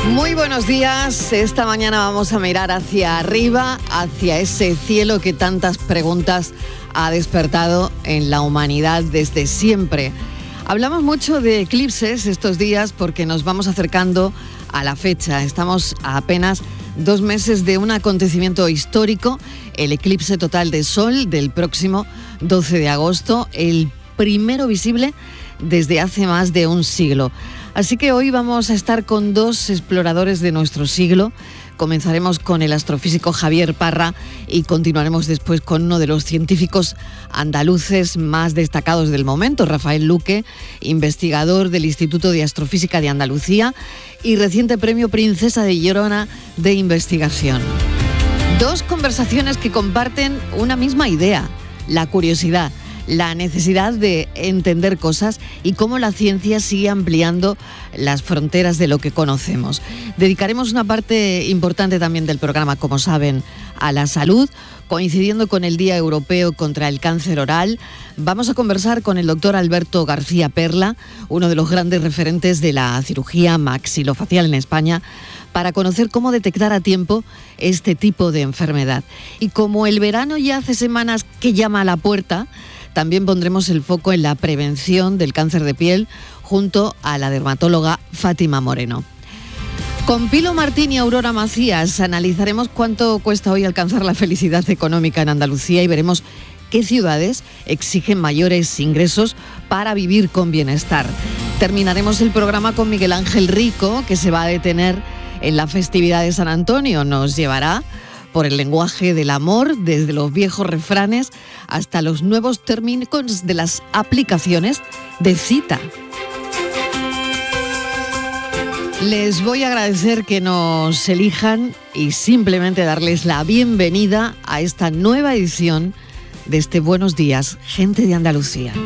Muy buenos días. Esta mañana vamos a mirar hacia arriba, hacia ese cielo que tantas preguntas ha despertado en la humanidad desde siempre. Hablamos mucho de eclipses estos días porque nos vamos acercando a la fecha. Estamos a apenas 2 meses de un acontecimiento histórico, el eclipse total de Sol del próximo 12 de agosto, el primero visible desde hace más de un siglo. Así que hoy vamos a estar con 2 exploradores de nuestro siglo. Comenzaremos con el astrofísico Javier Parra y continuaremos después con uno de los científicos andaluces más destacados del momento, Rafael Luque, investigador del Instituto de Astrofísica de Andalucía y reciente premio Princesa de Gerona de investigación. 2 conversaciones que comparten una misma idea, la curiosidad, la necesidad de entender cosas y cómo la ciencia sigue ampliando las fronteras de lo que conocemos. Dedicaremos una parte importante también del programa, como saben, a la salud, coincidiendo con el Día Europeo contra el Cáncer Oral. Vamos a conversar con el doctor Alberto García Perla, uno de los grandes referentes de la cirugía maxilofacial en España, para conocer cómo detectar a tiempo este tipo de enfermedad. Y como el verano ya hace semanas que llama a la puerta, también pondremos el foco en la prevención del cáncer de piel junto a la dermatóloga Fátima Moreno. Con Pilo Martín y Aurora Macías analizaremos cuánto cuesta hoy alcanzar la felicidad económica en Andalucía y veremos qué ciudades exigen mayores ingresos para vivir con bienestar. Terminaremos el programa con Miguel Ángel Rico, que se va a detener en la festividad de San Antonio. Nos llevará por el lenguaje del amor, desde los viejos refranes hasta los nuevos términos de las aplicaciones de cita. Les voy a agradecer que nos elijan y simplemente darles la bienvenida a esta nueva edición de este Buenos Días, Gente de Andalucía.